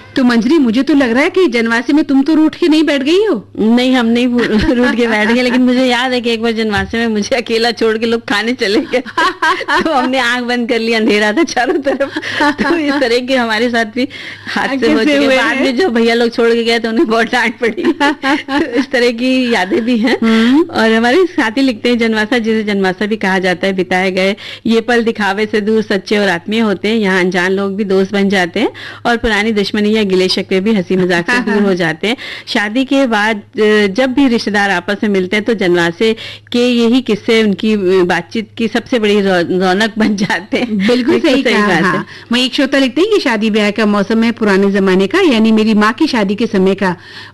तो मंजरी, मुझे तो लग रहा है कि जनवासे में तुम तो रूठ के नहीं बैठ गई हो। नहीं, हम नहीं रूठ के बैठ गए, लेकिन मुझे याद है कि एक बार जनवासे में मुझे अकेला छोड़ के लोग खाने चले गए तो हमने आंख बंद कर लिया, अंधेरा था चारों तरफ। तो इस तरह के हमारे साथ भी हादसे हो चुके। बाद में जो भैया लोग छोड़ के गए तो उन्हें बहुत डांट पड़ी। तो इस तरह की यादें भी हैं। और हमारे साथी लिखते हैं, जनवासा, जिसे जनवासा भी कहा जाता है, बिताए गए ये पल दिखावे से दूर सच्चे और आत्मीय होते हैं। यहाँ अनजान लोग भी दोस्त बन जाते हैं और पुरानी दुश्मनी या गिले शिकवे भी हंसी मजाक से दूर हो जाते हैं। शादी के बाद जब भी रिश्तेदार आपस में मिलते हैं तो जनवासे के यही किस्से उनकी बातचीत की सबसे बड़ी रौनक बन जाते हैं। बिल्कुल सही कहा। हाँ। मैं एक श्रोता लिखते हैं कि शादी ब्याह का मौसम है पुराने जमाने का, यानी मेरी माँ की शादी के समय का,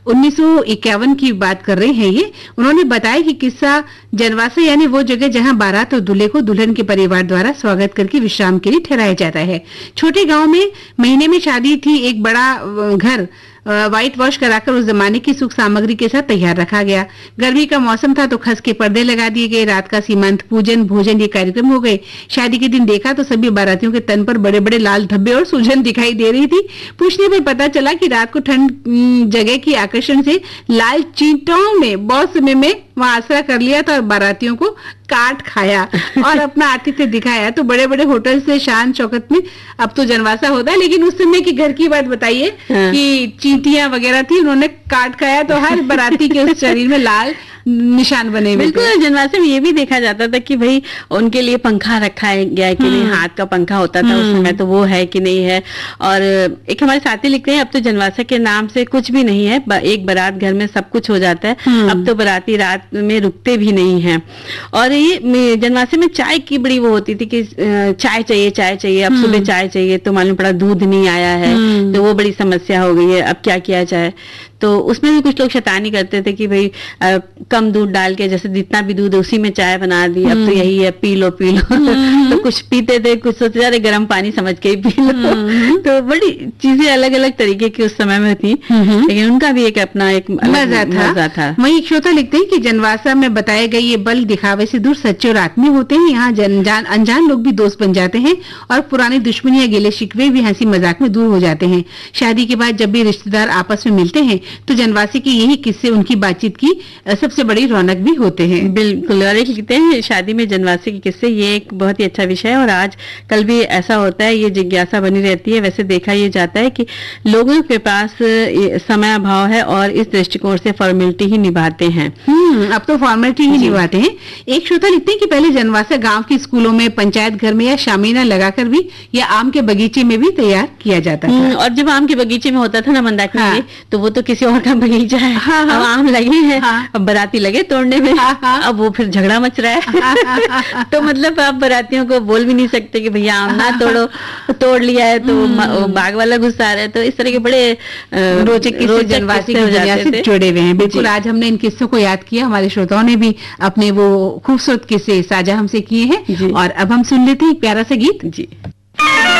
1951 की बात कर रहे हैं ये। उन्होंने बताया कि किस्सा जनवासा यानी वो जगह जहाँ बारात और दूल्हे को दुल्हन के परिवार द्वारा स्वागत करके विश्राम के लिए ठहराया जाता है। छोटे गांव में महीने में शादी थी। एक बड़ा घर व्हाइट वॉश कराकर उस जमाने की सुख सामग्री के साथ तैयार रखा गया। गर्मी का मौसम था तो खस के पर्दे लगा दिए गए। रात का सीमंत, पूजन, भोजन ये कार्यक्रम हो गए। शादी के दिन देखा तो सभी बारातियों के तन पर बड़े बड़े लाल धब्बे और सूजन दिखाई दे रही थी। पूछने पर पता चला कि रात को ठंड जगह की आकर्षण से लाल चींटों ने बहुत समय में वहां आसरा कर लिया था और बारातियों को काट खाया और अपना आतिथ्य दिखाया। तो बड़े बड़े होटल से शान शौकत में अब तो जनवासा होता है, लेकिन उस समय की घर की बात बताइए। हाँ। कि चींटियां वगैरह थी, उन्होंने काट खाया तो हर बाराती के उस शरीर में लाल निशान बने हुए। बिल्कुल, जनवासे में ये भी देखा जाता था कि भाई उनके लिए पंखा रखा गया है कि नहीं, हाथ का पंखा होता था उस समय, तो वो है कि नहीं है। और एक हमारे साथी लिखते हैं, अब तो जनवासा के नाम से कुछ भी नहीं है, एक बारात घर में सब कुछ हो जाता है। अब तो बाराती रात में रुकते भी नहीं है। और ये जनवासे में चाय की बड़ी वो होती थी कि चाय चाहिए, चाय चाहिए। अब सुबह चाय चाहिए तो मालूम पड़ा दूध नहीं आया है, तो वो बड़ी समस्या हो गई है। अब क्या किया जाए? तो उसमें भी कुछ लोग शैतानी करते थे कि भाई कम दूध डाल के, जैसे जितना भी दूध है उसी में चाय बना दी, अब तो यही है, पी लो पी लो। तो कुछ पीते थे, कुछ सोचते थे गर्म पानी समझ के ही पी लो। तो बड़ी चीजें अलग अलग तरीके की उस समय में थी, लेकिन उनका भी एक अपना एक मजा था। वही एक श्रोता लिखते हैं कि जनवासा में बताए गए ये बल दिखावे से दूर सच्चे और आत्मीय होते हैं। यहाँ अनजान लोग भी दोस्त बन जाते हैं और पुरानी दुश्मनी या गिले शिकवे भी हंसी मजाक में दूर हो जाते हैं। शादी के बाद जब भी रिश्तेदार आपस में मिलते हैं तो जनवासी के यही किस्से उनकी बातचीत की सबसे बड़ी रौनक भी होते हैं। बिल्कुल। और एक लिखते हैं, शादी में जनवासी के किस्से, ये एक बहुत ही अच्छा विषय है और आज कल भी ऐसा होता है, ये जिज्ञासा बनी रहती है। वैसे देखा ये जाता है कि लोगों के पास समय अभाव है और इस दृष्टिकोण से फॉर्मेलिटी ही निभाते हैं। अब तो फॉर्मेलिटी ही निभाते हैं। एक श्रोता लिखते हैं कि पहले जनवासा गांव के स्कूलों में, पंचायत घर में या शामीना लगाकर भी या आम के बगीचे में भी तैयार किया जाता था। और जब आम के बगीचे में होता था ना मंदाकिनी, हाँ। तो वो तो किसी और का बगीचा है। हाँ, अब आम लगे हैं, हाँ। अब बाराती लगे तोड़ने में, हाँ। अब वो फिर झगड़ा मच रहा है। तो मतलब आप बारातियों को बोल भी नहीं सकते कि भैया आम ना तोड़ो, तोड़ लिया है तो बाग वाला गुस्सा आ रहा है। तो इस तरह के बड़े रोचक जनवासी की दुनिया से जुड़े हुए हैं। बिल्कुल, आज हमने इन किस्सों को याद किया, हमारे श्रोताओं ने भी अपने वो खूबसूरत किस्से साझा हमसे किए हैं। और अब हम सुन लेते हैं एक प्यारा सा गीत। जी।